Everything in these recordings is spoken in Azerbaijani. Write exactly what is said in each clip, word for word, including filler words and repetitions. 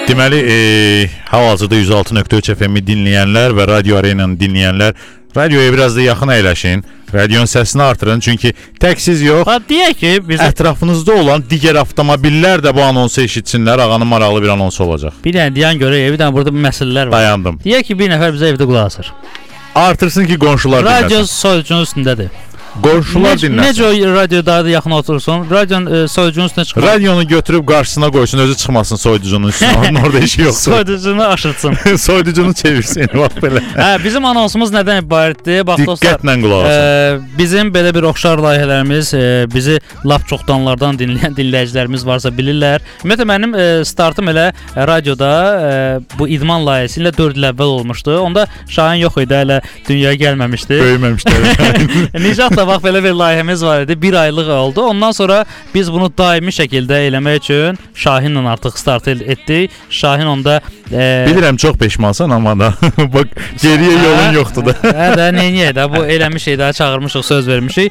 Deməli, e, hal-hazırda yüz altı nöqtə üç F M-i dinləyənlər və Radio Arenanı dinləyənlər radioya biraz da yaxın əyləşin. Radionun səsini artırın, çünki tək siz yox, ha, deyək ki, bizim... ətrafınızda olan digər avtomobillər də bu anonsu eşitsinlər. Ağanın maraqlı bir anonsu olacaq. Bir dənə deyən görə, bir dənə burada məsələlər var. Dayandım. Deyək ki, bir nəfər bizə evdə qulaq asır. Artırsın ki, qonşular dinləsin. Radio soyucunun üstündədir. Qonşular dinləsin. Necə o radioda da yaxın otursun, radion e, soyucunun üstünə çıxır. Radionu götürüb qarşısına qoysun, özü çıxmasın soyucunun üstünə. Onun orada işi yoxdur. Soyucunu aşırtsın. Soyucunu çevirsin, bax belə. Hə, bizim anonsumuz nədən ibarətdir? Bax dostlar. Diqqətlə qulaq asın. E, bizim belə bir oxşar layihələrimiz, e, bizi lap çoxdanlardan dinləyən dinləyicilərimiz varsa bilirlər. Ümumiyyətlə mənim e, startım elə e, radioda e, bu idman layihəsi ilə dörd il əvvəl olmuşdu. Onda Şahin yox idi, hələ dünyaya gəlməmişdi. Böyüməmişdi. Nicatla bax belə bir layihəmiz var idi. Bir aylıq oldu. Ondan sonra biz bunu daimi şəkildə eləmək üçün Şahinlə artıq start etdik. Şahin onda e... bilirəm çox peşmansan, amma da bax geriyə yolun yoxdur da. Hə də neyniyək də, bu eləmişik də, çağırmışıq, söz vermişik.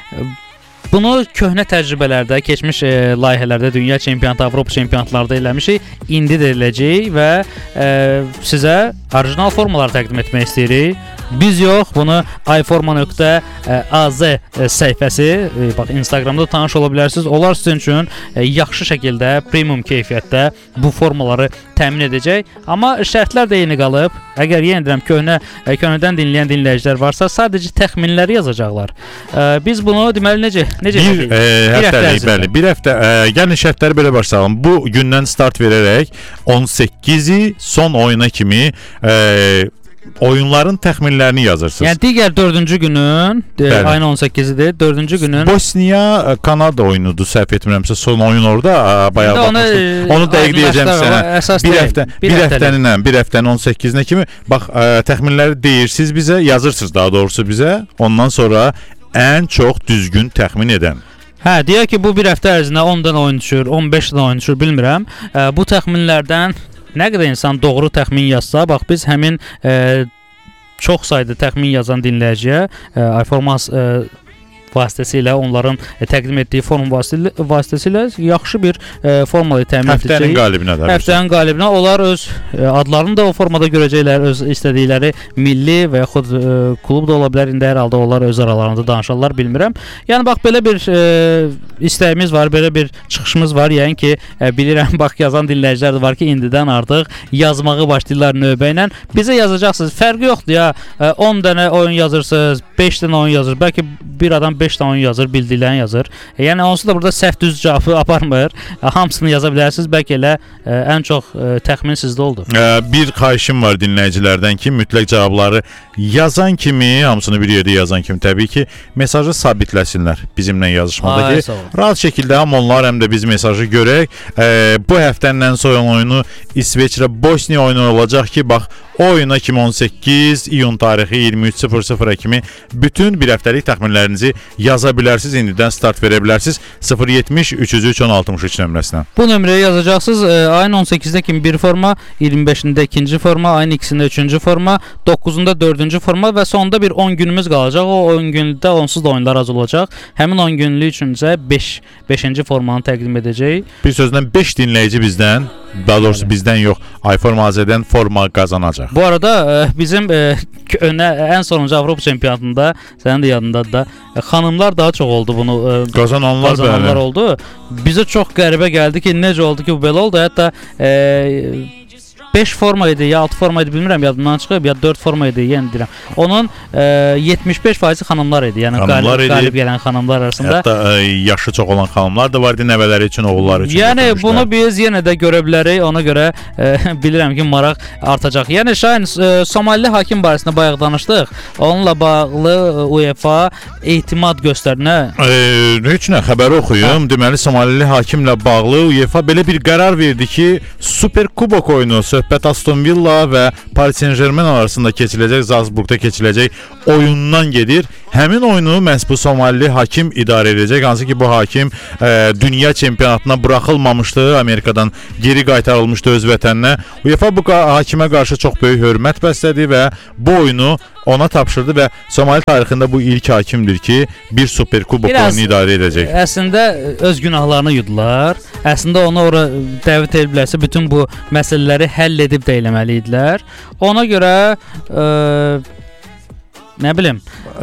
Bunu köhnə təcrübələrdə, keçmiş e, layihələrdə, dünya çempionatı, Avropa çempionatlarında eləmişik. İndi də eləyəcəyik və e, sizə orijinal formaları təqdim etmək istəyirik. Biz yox, bunu iforma nöqtə az səhifəsi, e, bax Instagramda tanış ola bilərsiniz. Onlar sizin üçün e, yaxşı şəkildə, premium keyfiyyətdə bu formaları təmin edəcək. Amma şərtlər də eyni qalıb. Əgər yenə deyirəm, köhnə e, köhnədən dinləyən dinləyicilər varsa, sadəcə təxminləri yazacaqlar. E, biz bunu deməli necə necə bir, e, həftəlik, bəli, bir həftə, e, yəni şərtləri belə başlayalım. Bu gündən start verərək on səkkizi son oyuna kimi e, oyunların təxminlərini yazırsınız. Yəni digər dördüncü günün, e, ayın on səkkizidir, dördüncü günün Bosniya Kanada oyunudur, səhv etmirəmsə, son oyun orada bayağı baxmışdım. Onu dəqiq deyəcəm sənə. Bir həftə, bir, bir həftənin, bir həftənin on səkkizinə kimi bax ə, təxminləri deyirsiniz bizə, yazırsınız daha doğrusu bizə. Ondan sonra ən çox düzgün təxmin edən. Hə, deyək ki, bu bir həftə ərzində on dənə oyun düşür, on beş dənə oyun düşür, bilmirəm. E, bu təxminlərdən nə qədər insan doğru təxmin yazsa, bax biz həmin e, çox sayda təxmin yazan dinləyiciyə e, iFormas e, vasitəsilə, onların e, təqdim etdiyi form vasitəsilə, vasitəsilə yaxşı bir e, formalı təmin edəcək. Həftənin qalibinə də. Həftənin qalibinə onlar öz e, adlarını da o formada görəcəklər, öz istədikləri milli və yaxud e, klub da ola bilər. İndi hər halda onlar öz aralarında danışarlar, bilmirəm. Yəni bax belə bir e, istəyimiz var, belə bir çıxışımız var. Yəni ki, e, bilirəm, bax yazan dinləyicilər də var ki, indidən artıq yazmağı başlayırlar növbə ilə. Bizə yazacaqsınız. Fərqi yoxdur ya. E, on dənə oyun yazırsınız, beş dənə oyun yazırsınız. Bəlkə bir adam beş dənə oyun yazır, bildiklərini yazır. E, yəni onsuz da burada səhv düz cavabı aparmır. E, hamısını yaza bilərsiniz. Bəlkə elə e, ən çox e, təxmin sizdə oldu. E, bir xahişim var dinləyicilərdən ki, mütləq cavabları yazan kimi, hamısını bir yerdə yazan kimi təbii ki, mesajı sabitləsinlər bizimlə yazışmadakı. Rahat şəkildə həm onlar, həm də biz mesajı görək. E, bu həftəndən sonra oyunu İsveçrə Bosniya oyunu olacaq ki, bax o oyuna kimi on səkkiz iyun tarixi iyirmi üç sıfır sıfıra kimi bütün bir həftəlik təxminlərinizi yaza bilərsiniz. İndidən start verə bilərsiniz sıfır yetmiş üç yüz üç on altmış üç nömrəsinə. Bu nömrəyə yazacaqsınız. E, ayın on səkkizində kimi bir forma, iyirmi beşində ikinci forma, ayın ikisində üçüncü forma, doqquzunda dördüncü forma və sonda bir on günümüz qalacaq. O on gündə onsuz da oyunlar az olacaq. Həmin on günlük üçün isə beş, beşinci formanı təqdim edəcək. Bir sözlə beş dinləyici bizdən, daha doğrusu bizdən yox, iForma A Z-dən forma qazanacaq. Bu arada e, bizim e, önə, ən sonuncu Avropa çempionatında, sənin də yadındadır da, e, xanımlar daha çox oldu bunu e, qazananlar, qazananlar oldu. Bizə çox qəribə gəldi ki, necə oldu ki, bu belə oldu. Hətta e, beş forma idi, ya altı forma idi, bilmirəm, yadımdan çıxıb, ya dörd forma idi, yenə deyirəm. Onun e, yetmiş beş faizi xanımlar idi, yəni xanımlar qalib, qalib gələn xanımlar arasında. Hətta e, yaşı çox olan xanımlar da vardı, nəvələri üçün, oğulları üçün. Yəni bunu biz yenə də görə bilərik, ona görə e, bilirəm ki, maraq artacaq. Yəni Şahin, e, Somalili hakim barəsində bayaq danışdıq. Onunla bağlı UEFA etimad göstərinə. E, nə üçün xəbəri oxuyum? Ha. Deməli, Somalili hakimlə bağlı UEFA belə bir qərar verdi ki, Super Kubok oyunu, söhbət Aston Villa və Paris Saint-Germain arasında keçiləcək, Salzburgda keçiləcək oyundan gedir. Həmin oyunu məhz bu Somalili hakim idarə edəcək. Hansı ki, bu hakim e, dünya çempionatına buraxılmamışdı, Amerikadan geri qaytarılmışdı öz vətəninə. UEFA bu hakimə qarşı çox böyük hörmət bəslədi və bu oyunu ona tapşırdı və Somali tarixində bu ilk hakimdir ki, bir Super Kubok oyunu idarə edəcək. Əslində öz günahlarını yudular. Əslində onu ora dəvət ediblərsə bütün bu məsələləri həll edib də eləməli idilər. Ona görə ə, nə bilim,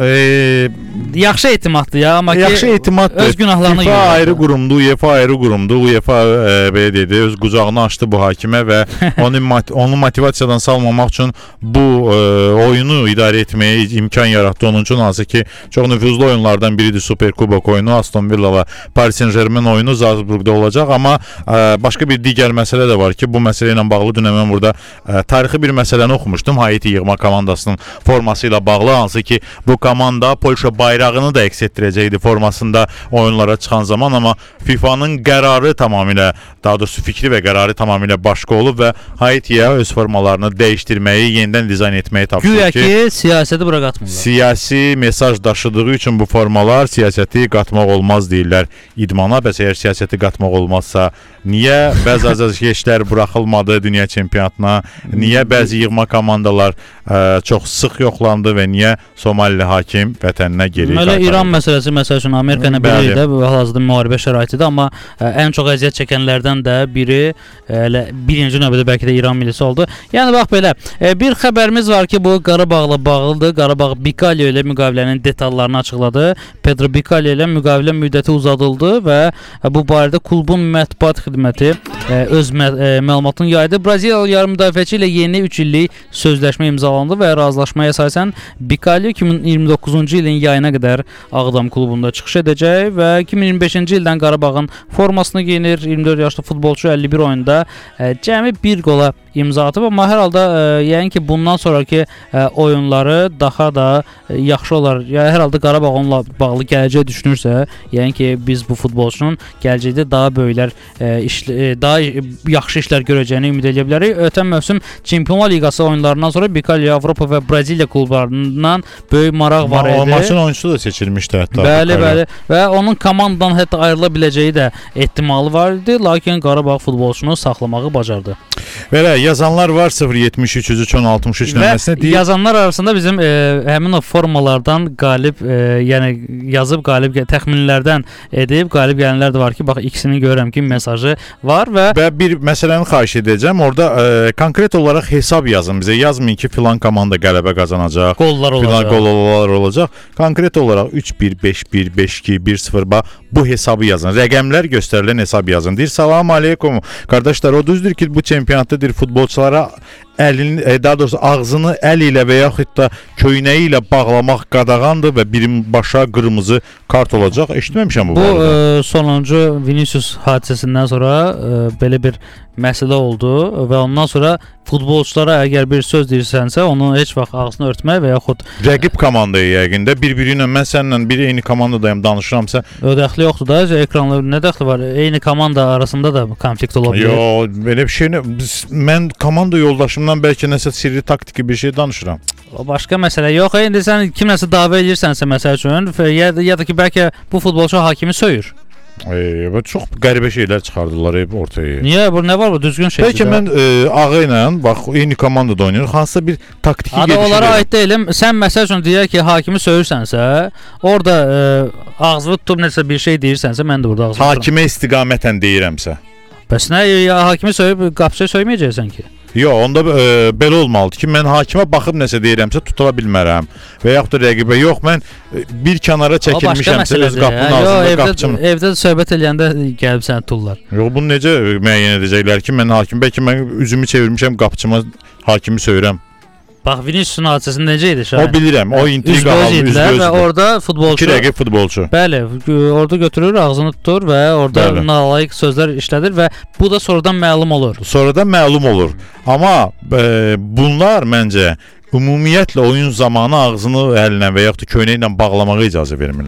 e, yaxşı etimaddır ya, amma yaxşı ki etimaddır. öz günahlarını FIFA ayrı qurumdur, UEFA ayrı qurumdur. UEFA e, belə dedi, öz qucağını açdı bu hakimə və onu onu motivasiyadan salmamaq üçün bu e, oyunu idarə etməyə imkan yaratdı. Onun üçün hansı ki, çox nüfuzlu oyunlardan biridir Super Kubok oyunu. Aston Villa və Paris Saint-Germain oyunu Salzburgda olacaq, amma e, başqa bir digər məsələ də var ki, bu məsələ ilə bağlı dünən mən burada e, tarixi bir məsələni oxumuşdum. Haiti yığma komandasının forması ilə bağlı, hansı ki, bu komanda Polşa bayrağını da əks etdirəcəkdi formasında oyunlara çıxan zaman, amma FIFA'nın qərarı tamamilə, daha doğrusu fikri və qərarı tamamilə başqa olub və Haitiyə öz formalarını dəyişdirməyi, yenidən dizayn etməyi tapşırır Güya ki, ki, siyasəti bura qatmırlar. Siyasi mesaj daşıdığı üçün bu formalar siyasəti qatmaq olmaz deyirlər idmana. Bəs əgər siyasəti qatmaq olmazsa, niyə bəzi azarkeşlər buraxılmadı dünya çempionatına? Niyə bəzi yığma komandalar ə, çox sıx yoxlandı və niyə Somali hakim vətəninə geri qaytarıldı? Elə İran məsələsi, məsəl üçün Amerika ilə biri də hal-hazırda müharibə şəraitidir, amma ə, ən çox əziyyət çəkənlərdən də biri elə birinci növbədə bəlkə də İran millisi oldu. Yəni bax belə, ə, bir xəbərimiz var ki, bu Qarabağla bağlıdır. Qarabağ Bikaliyo ilə müqavilənin detallarını açıqladı. Pedro Bikaliyo ilə müqavilə müddəti uzadıldı və ə, bu barədə klubun mətbuat xidməti ə, öz mə ə, məlumatını yaydı. Braziliyalı yarım müdafiəçi ilə yeni üç illik sözləşmə imzalandı və razılaşmaya əsasən Bikaliyo iki min iyirmi doqquzuncu ilin yayına qədər Ağdam klubunda çıxış edəcək və iki min iyirmi beşinci ildən Qarabağın formasını geyinir. iyirmi dörd yaşlı futbolçu əlli bir oyunda ə, cəmi bir qola imza atıb, amma hər halda ə, yəni ki, bundan sonraki ə, oyunları daha da ə, yaxşı olar. Yəni hər halda Qarabağ onunla bağlı gələcək düşünürsə, yəni ki, biz bu futbolçunun gələcəkdə daha böyüklər ə, iş, ə, daha yaxşı işlər görəcəyini ümid edə bilərik. Ötən mövsüm Çempionlar Liqası oyunlarından sonra Bikaliyo Avropa və Braziliya klublarından böyük maraq var idi. O maçın oyunçusu da seçilmişdi hətta. Bəli, bəli. Və onun komandadan hətta ayrıla biləcəyi də ehtimalı var idi, lakin Qarabağ futbolçunu saxlamağı bacardı. Belə yazanlar var sıfır yetmiş üç yüz üç on altmış üç nömrəsinə deyir. Yazanlar arasında bizim e, həmin o formalardan qalib, e, yəni yazıb qalib təxminlərdən edib qalib gələnlər də var ki, bax ikisini görürəm ki, mesajı var və və bir məsələni xahiş edəcəm. Orada e, konkret olaraq hesab yazın bizə. Yazmayın ki, filan komanda qələbə qazanacaq. Qollar olacaq. Filan qollar olacaq. Konkret olaraq üç bir, beş bir, beş iki, bir sıfır bax bu hesabı yazın. Rəqəmlər göstərilən hesab yazın. Deyir, salam aleykum. Qardaşlar, o düzdür ki, bu çempionatda deyir futbolçulara əlini, daha doğrusu ağzını əl ilə və yaxud da köynəyi ilə bağlamaq qadağandır və birbaşa qırmızı kart olacaq. Eşitməmişəm bu. Bu e, sonuncu Vinicius hadisəsindən sonra e, belə bir məsələ oldu və ondan sonra futbolçulara əgər bir söz deyirsənsə, onu heç vaxt ağzını örtmək və yaxud rəqib komandaya yəqin də bir-biri ilə mən səninlə biri eyni komandadayım danışıramsa, o dəxli yoxdur da, ekranla nə dəxli var? Eyni komanda arasında da konflikt ola bilər. Yo, belə bir şey nə? Mən komanda yoldaşımdan bəlkə nəsə sirri taktiki bir şey danışıram. O başqa məsələ yox. İndi sən kimləsə dava edirsənsə məsəl üçün, ya, ya da ki bəlkə bu futbolçu hakimi söyür. E, çox qəribə şeylər çıxardılar hep ortaya. Niyə? Bu nə var bu? Düzgün şeydir. Bəlkə mən e, ağı ilə bax eyni komandada oynayır. Hansısa bir taktiki gedişdir. Adı onlara aid deyiləm. Sən məsəl üçün deyək ki, hakimi söyürsənsə, orada e, ağzını tutub nəsə bir şey deyirsənsə, mən də burada ağzını tuturam. Hakimə istiqamətən deyirəmsə. Bəs nə, ya, hakimi söyüb qapıça söyməyəcəksən ki? Yox, onda e, belə olmalıdır ki, mən hakimə baxıb nəsə deyirəmsə tuta bilmərəm və yaxud da rəqibə yox, mən e, bir kənara çəkilmişəmsə öz qapının ağzında qapçım. Evdə, evdə söhbət eləyəndə gəlib səni tutullar. Yox, bunu necə müəyyən edəcəklər ki, mən hakim, bəlkə mən üzümü çevirmişəm qapçıma, hakimi söyürəm. Bax, Vinicius'un hadisəsi necə idi Şahin? O bilirəm, o intriqa halı üzgözüdür və orada futbolçu, iki rəqib futbolçu. Bəli, orada götürür, ağzını tutur və orada nalayiq sözlər işlədir və bu da sonradan məlum olur. Sonradan məlum olur. Amma e, bunlar məncə ümumiyyətlə oyun zamanı ağzını əlinə və yaxud da köynəklə bağlamağa icazə vermirlər.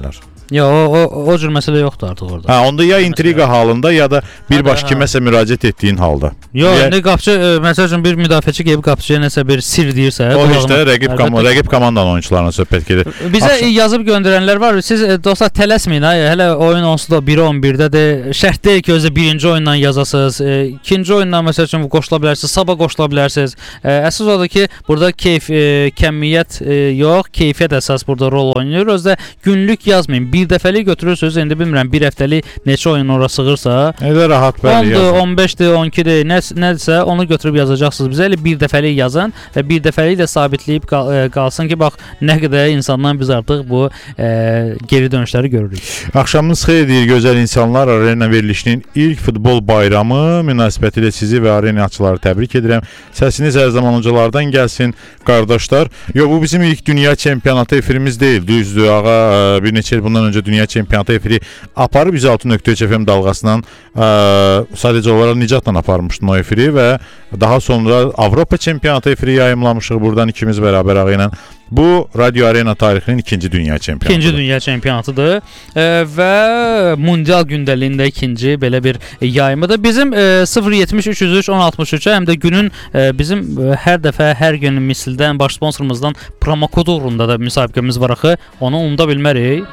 Ya o o, o cür məsələ yoxdur artıq orada. Hə, onda ya intriqa halında ya da birbaşa kiməsə müraciət etdiyin halda. Yox, indi qapıçı məsəl üçün bir müdafiəçi gəlib qapıçıya nəsə bir sir deyirsə, o işte rəqib komanda, rəqib komandanın oyunçularına söhbət gedir. Bizə Axşam... yazıb göndərənlər var. Siz dostlar tələsməyin, hələ oyun onsuz da biri on birdədir. Şərt deyil ki, özü birinci oyundan yazasınız. E, ikinci oyundan məsəl üçün qoşula bilərsiniz, sabah qoşula bilərsiniz. E, əsas odur ki, burada keyf, e, kəmiyyət e, yox, keyfiyyət əsas burada rol oynayır. Özdə günlük yazmayın. Bir dəfəlik götürürsünüz, indi bilmirəm bir həftəlik neçə oyun ora sığırsa. Elə rahat bəli yazın. ondur, on beşdir, on ikidir, nə nədirsə onu götürüb yazacaqsınız. Bizə elə bir dəfəlik yazın və bir dəfəlik də sabitləyib qal e, qalsın ki, bax nə qədər insandan biz artıq bu e, geri dönüşləri görürük. Axşamınız xeyir deyir gözəl insanlar. Arena verilişinin ilk futbol bayramı münasibətilə sizi və arenaçıları təbrik edirəm. Səsiniz hər zaman ucalardan gəlsin qardaşlar. Yo, bu bizim ilk dünya çempionatı efirimiz deyil. Düzdür, ağa bir neçə il bundan öncə dünya çempionatı efiri aparıb yüz altı nöqtə üç F M dalğasından ə, sadəcə olaraq Nicatla aparmışdın o efiri və daha sonra Avropa çempionatı efiri yayımlamışıq buradan ikimiz bərabər ağa ilə. Bu Radio Arena tarixinin ikinci dünya çempionatıdır. İkinci dünya çempionatıdır e, və mundial gündəliyində ikinci belə bir yayımıdır. Bizim e, sıfır yetmiş üç yüz üç on altmış üç həm də günün e, bizim e, hər dəfə hər gün misildən baş sponsorumuzdan promo kod uğrunda da müsabiqəmiz var axı. Onu unuda bilmərik.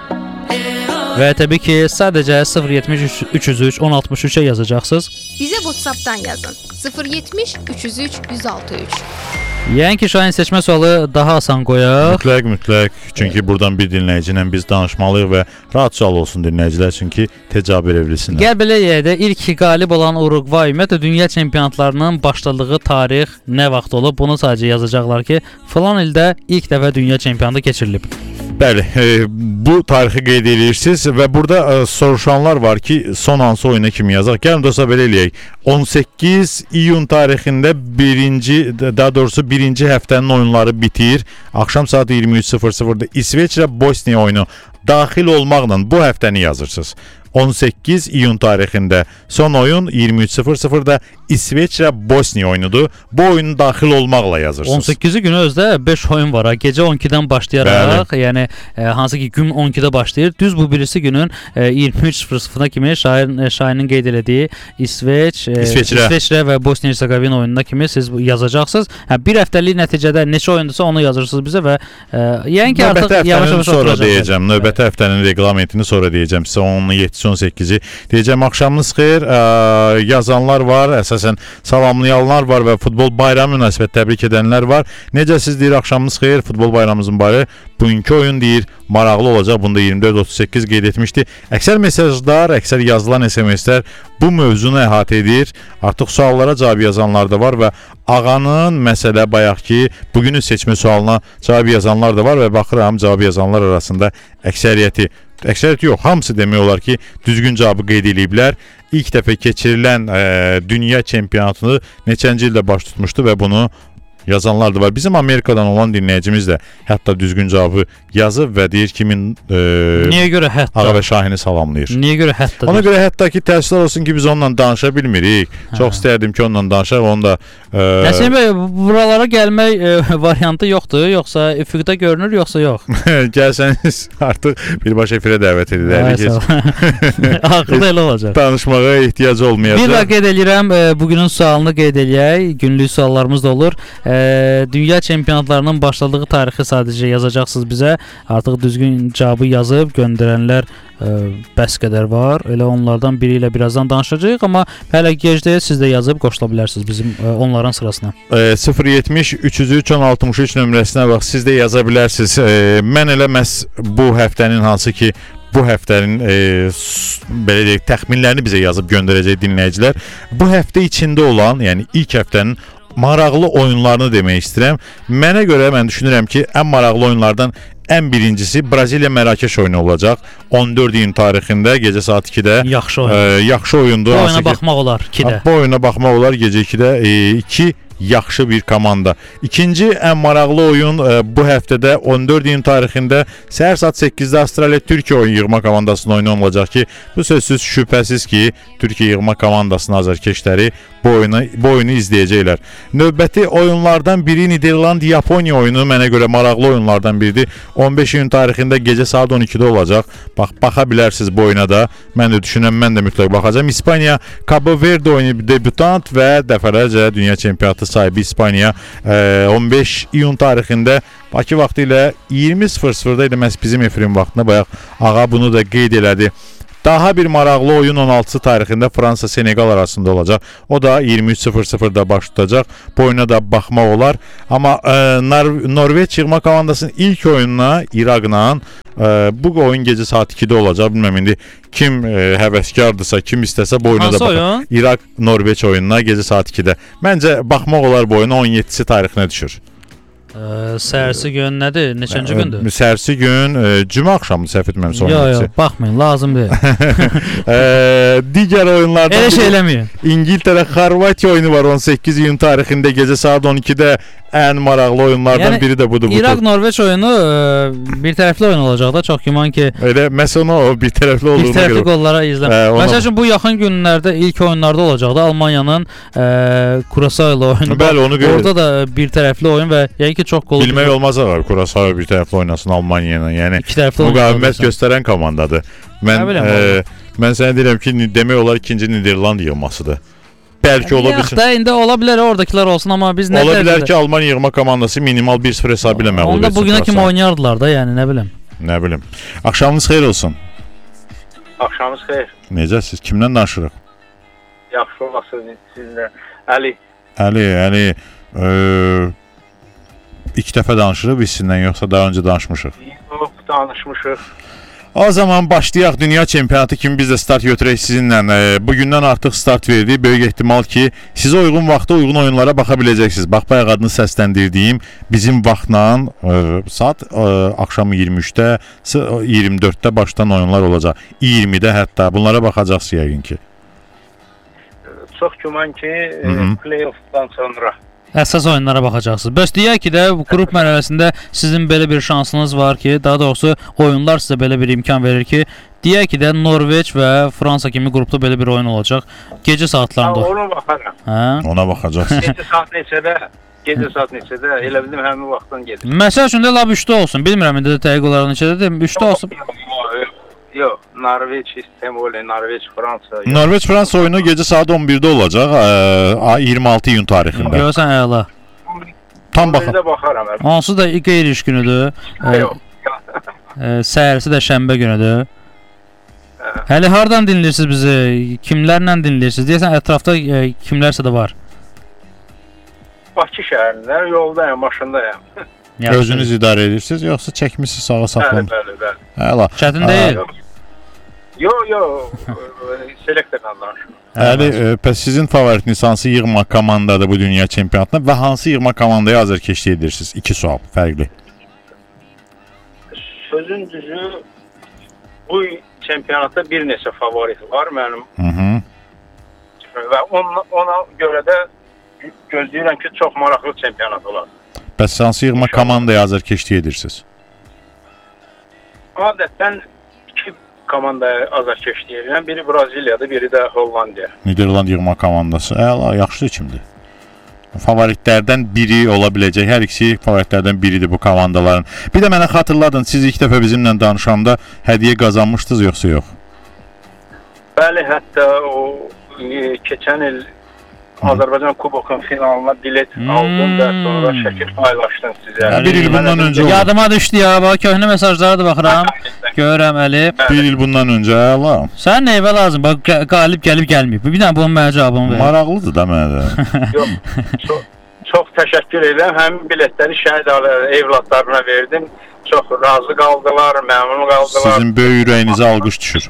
Və təbii ki, sadəcə sıfır yetmiş üç yüz üç on altmış üçə yazacaqsınız. Bizə WhatsApp-dan yazın. sıfır yetmiş üç yüz üç yüz altı üç. Yəni ki, Şahin seçmə sualı daha asan qoyaq. Mütləq, mütləq. Çünki buradan bir dinləyici ilə biz danışmalıyıq və rahat sual olsun dinləyicilər, çünki təcavüz evlisinlər. Gəl belə deyək də, ilk qalib olan Uruqvay ümumiyyətlə dünya çempionatlarının başladığı tarix nə vaxt olub? Bunu sadəcə yazacaqlar ki, falan ildə ilk dəfə dünya çempionatı keçirilib. Bəli, e, bu tarixi qeyd edirsiniz və burada e, soruşanlar var ki, son hansı oyuna kimi yazaq. Gəlin dostlar belə eləyək. on səkkiz iyun tarixində birinci, daha doğrusu birinci həftənin oyunları bitir. Axşam saat iyirmi üç sıfır sıfırda İsveçrə Bosniya oyunu daxil olmaqla bu həftəni yazırsınız. on səkkiz iyun tarixində son oyun iyirmi üç sıfır sıfırda İsveçrə Bosniya oyunudur. Bu oyunu daxil olmaqla yazırsınız. on səkkizi günü özdə beş oyun var. Gecə on ikidən başlayaraq, Bəli. yəni e, hansı ki gün on ikidə başlayır. Düz bu birisi günün e, iyirmi üç sıfır sıfırına kimi Şahin e, Şahinin qeyd elədiyi İsveç, e, İsveçrə. İsveçrə və Bosniya-Hersegovina oyununa kimi siz yazacaqsınız. Hə, bir həftəlik nəticədə neçə oyundursa onu yazırsınız bizə və e, yəni ki artıq yavaş-yavaş sonra deyəcəm. Növbəti həftənin reqlamentini sonra deyəcəm sizə. on yeddi on səkkizi deyəcəm. Axşamınız xeyir. Ə, yazanlar var, əsasən salamlayanlar var və futbol bayramı münasibət təbrik edənlər var. Necəsiz deyir, axşamınız xeyir. Futbol bayramımızın barı bugünkü oyun deyir, maraqlı olacaq. Bunda iyirmi dörd otuz səkkiz qeyd etmişdi. Əksər mesajlar, əksər yazılan S M S-lər bu mövzunu əhatə edir. Artıq suallara cavab yazanlar da var və ağanın məsələ bayaq ki, bugünün seçmə sualına cavab yazanlar da var və baxıram cavab yazanlar arasında əksəriyyəti Əksəriyyət yox, hamısı demək olar ki, düzgün cavabı qeyd ediblər. İlk dəfə keçirilən e, dünya çempionatını neçənci ildə baş tutmuşdu və bunu yazanlar da var. Bizim Amerikadan olan dinləyicimiz də hətta düzgün cavabı yazıb və deyir kimin e, Niyə görə hətta? Ağa və Şahini salamlayır. Niyə görə hətta? Ona görə hətta ki, təəssüflər olsun ki, biz onunla danışa bilmirik. Hə. Çox istərdim ki, onunla danışaq, onu da Nəsim bəy, buralara gəlmək e, variantı yoxdur, yoxsa üfüqdə görünür, yoxsa yox? Gəlsəniz artıq birbaşa efirə dəvət edilir. Axırda elə olacaq. Danışmağa ehtiyac olmayacaq. Bir daha qeyd edirəm, e, bugünün sualını qeyd eləyək. Günlük suallarımız da olur. E, dünya çempionatlarının başladığı tarixi sadəcə yazacaqsınız bizə. Artıq düzgün cavabı yazıb göndərənlər e, bəs qədər var. Elə onlardan biri ilə birazdan danışacağıq, amma hələ gecdə siz də yazıb qoşula bilərsiniz bizim e, onların sırasına. E, sıfır yetmiş üç yüz üç on altmış üç nömrəsinə bax, siz də yaza bilərsiniz. E, mən elə məhz bu həftənin hansı ki bu həftənin e, belə deyək təxminlərini bizə yazıb göndərəcək dinləyicilər. Bu həftə içində olan, yəni ilk həftənin maraqlı oyunlarını demək istəyirəm. Mənə görə mən düşünürəm ki, ən maraqlı oyunlardan ən birincisi Braziliya Mərakeş oyunu olacaq. on dörd iyun tarixində gecə saat ikidə. Yaxşı oyun. E, yaxşı oyundur. Bu oyuna baxmaq olar ikidə. Bu oyuna baxmaq olar gecə ikidə. E, iki yaxşı bir komanda. İkinci ən maraqlı oyun e, bu həftədə on dörd iyun tarixində səhər saat səkkizdə Avstraliya Türkiyə oyun yığma komandasının oyunu olacaq ki, bu sözsüz şübhəsiz ki, Türkiyə yığma komandasının azarkeşləri bu oyunu bu oyunu izləyəcəklər. Növbəti oyunlardan biri Niderland-Yaponiya oyunu mənə görə maraqlı oyunlardan biridir. on beş iyun tarixində gecə saat on ikidə olacaq. Bax, baxa bilərsiniz bu oyuna da. Mən də düşünürəm, mən də mütləq baxacağam. İspaniya Cabo Verde oyunu debutant və dəfələrcə dünya çempionatı sahibi İspaniya e, on beş iyun tarixində Bakı vaxtı ilə iyirmi sıfır sıfırda idi məhz bizim efirin vaxtında. Bayaq ağa bunu da qeyd elədi. Daha bir maraqlı oyun on altısı tarixində Fransa-Senegal arasında olacaq. O da iyirmi üç sıfır sıfırda baş tutacaq. Bu oyuna da baxmaq olar. Amma e, Nor Norveç yığma komandasının ilk oyununa İraqla e, bu oyun gecə saat ikidə olacaq. Bilməm indi kim e, həvəskardırsa, kim istəsə bu oyuna da baxar. İraq Norveç oyununa gecə saat ikidə. Məncə baxmaq olar bu oyuna on yeddisi tarixinə düşür. Ə, səhərsi gün nədir? Neçənci gündür? Səhərsi gün e, cümə axşamı səhv etmirəmsə. Yox, yox, baxmayın, lazım deyil. e, digər oyunlardan elə şey eləməyin. İngiltərə Xorvatiya oyunu var on səkkiz iyun tarixində gecə saat on ikidə. Ən maraqlı oyunlardan yəni, biri də budur. İraq-Norveç oyunu ə, bir tərəfli oyun olacaq da, çox güman ki. Elə məsələn o bir tərəfli olduğuna görə. Bir tərəfli qollara izləm. Ə, ona... Məsəl üçün bu yaxın günlərdə ilk oyunlarda olacaqdı Almaniyanın Kurasao ilə oyunu. Bəli, onu görürük. Orada da bir tərəfli oyun və yəni ki çox qol. Bilmək olmaz abi, Kurasao bir tərəfli oynasın Almaniya ilə. Yəni iki tərəfli müqavimət göstərən komandadır. Mən ə, mən sənə deyirəm ki, demək olar ikinci Niderland yığmasıdır. Bəlkə ola bilsin. Da indi ola bilər oradakılar olsun, amma biz nə ola bilər ki, Almaniya yığma komandası minimal bir sıfır hesabı ilə məğlub etsin. Onda bugünə kimi oynayardılar da, yəni nə bilim. Nə bilim. Axşamınız xeyir olsun. Axşamınız xeyir. Necəsiz? Kimdən danışırıq? Yaxşı olasınız sizinlə. Əli. Əli, Əli. E, İlk dəfə danışırıq biz sizinlə, yoxsa daha öncə danışmışıq? Yox, danışmışıq. O zaman başlayaq. Dünya çempionatı kimi biz də start götürək sizinlə. E, bugündən artıq start verdi. Böyük ehtimal ki, sizə uyğun vaxtda uyğun oyunlara baxa biləcəksiniz. Bax, bayaq adını səsləndirdiyim bizim vaxtla e, saat e, axşamı iyirmi üçdə, iyirmi dörddə başlayan oyunlar olacaq. iyirmidə hətta. Bunlara baxacaqsınız yəqin ki. Çox güman ki, e, play-offdan sonra əsas oyunlara baxacaqsınız. Bəs deyək ki də qrup mərhələsində sizin belə bir şansınız var ki, daha doğrusu oyunlar sizə belə bir imkan verir ki, deyək ki də Norveç və Fransa kimi qrupda belə bir oyun olacaq. Gecə saatlarında. Ha, ona baxaram. Hə? Ona baxacaqsınız. Gecə saat neçədə? Gecə saat neçədə? Elə bildim həmin vaxtdan gedir. Məsəl üçün də lab üçdə olsun. Bilmirəm indi də dəqiq olaraq neçədədir? üçdə olsun. Yox, Norveç, İstanbul, Norveç, Fransa. Norveç Fransa oyunu gecə saat on birdə olacaq, ə, iyirmi altı iyun tarixində. Görsən əla. Tam baxın. Baxaram. Hansı da qeyri-iş günüdür. Yox. Səhərsi də şənbə günüdür. Hələ hardan dinləyirsiniz bizi? Kimlərlə dinləyirsiniz? Deyəsən ətrafda e, kimlərsə də var. Bakı şəhərində, yoldayam, maşındayam. Özünüz idarə edirsiniz, yoxsa çəkmisiniz sağa saxlam? Bəli, bəli, bəli. Əla. Çətin deyil. Yox, yox, selektorla danışıram. Əli, pəs sizin favoritiniz hansı yığma komandadır bu dünya çempionatında və hansı yığma komandaya azarkeşlik edirsiniz? İki sual, fərqli. Sözün düzü, bu çempionatda bir neçə favorit var mənim. Hı -hı. Və ona, ona görə də gözləyirəm ki, çox maraqlı çempionat olar. Bəs hansı yığma komandaya azarkeşlik edirsiniz? Adətən iki komandaya azarkeşlik edirəm. Biri Braziliyadır, biri də Hollandiya. Niderland yığma komandası. Əla, yaxşı kimdir? Favoritlərdən biri ola biləcək. Hər ikisi favoritlərdən biridir bu komandaların. Bir də mənə xatırladın, siz ilk dəfə bizimlə danışanda hədiyyə qazanmışdınız, yoxsa yox? Bəli, hətta o e, keçən il Azərbaycan Kubokun finalına bilet hmm. aldım və sonra şəkil paylaşdım sizə. Hə, bir il bundan öncə oldu. Yadıma düşdü ya, bax köhnə mesajlara da baxıram. Görürəm Əli. Bir il bundan öncə, əla. Sən neyvə lazım? Bax qalib gəlib gəlməyib. Bir dənə bunun mənə cavabını ver. Maraqlıdır da mənə də. Yox, çox, çox təşəkkür edirəm. Həmin biletləri şəhid evladlarına verdim. Çox razı qaldılar, məmnun qaldılar. Sizin böyük ürəyinizə alqış düşür.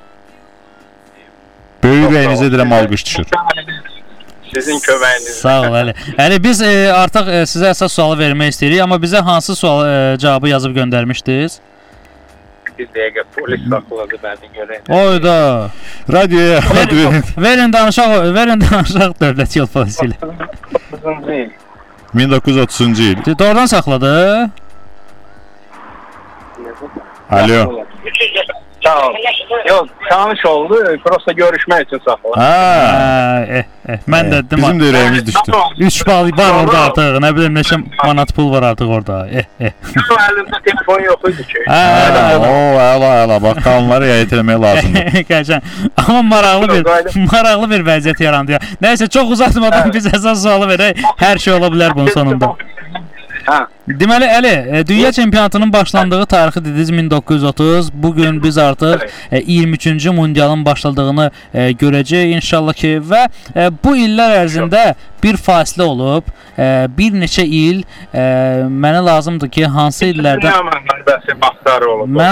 Böyük ürəyinizə edirəm alqış düşür. Sizin köməyiniz. Sağ ol Əli. Əli, biz e, artıq e, sizə əsas sualı vermək istəyirik, amma bizə hansı sual e, cavabı yazıb göndərmişdiniz? bir dəqiqə polis saxladı məni görən. Oyda. Radioya ad verin. Verin danışaq, verin danışaq dövlət yol polisi ilə. otuzuncu il. min doqquz yüz otuzuncu il. Doğrudan saxladı. Alo. Sağ ol. Yox, tanış oldu. Prosta görüşmək üçün saxladı. Ha. Eh, eh. Mən də dedim. Bizim də ürəyimiz düşdü. üç bal var orada artıq. Nə bilim neçə manat pul var artıq orada. Eh, eh. Mənim əlimdə telefon yox idi ki. Hə. O, əla, əla. Bax, qanunları riayət etmək lazımdır. Qəşəng. Amma maraqlı bir maraqlı bir vəziyyət yarandı ya. Nəysə çox uzatmadan biz əsas sualı verək. Hər şey ola bilər bunun sonunda. Hə. Deməli Əli, dünya çempionatının başlandığı tarixi dediniz min doqquz yüz otuz. Bu gün biz artıq iyirmi üçüncü mundialın başladığını görəcəyik inşallah ki və bu illər ərzində bir fasilə olub. Bir neçə il mənə lazımdır ki, hansı illərdə Dünya mənbəsi baxtarı olub. Mənə